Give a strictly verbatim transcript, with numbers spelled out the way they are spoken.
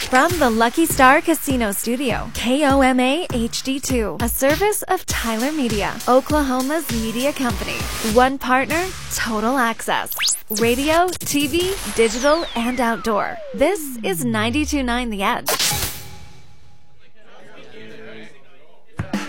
From the Lucky Star Casino Studio, K O M A H D two, a service of Tyler Media, Oklahoma's media company. One partner, total access. Radio, T V, digital, and outdoor. This is ninety-two point nine The Edge.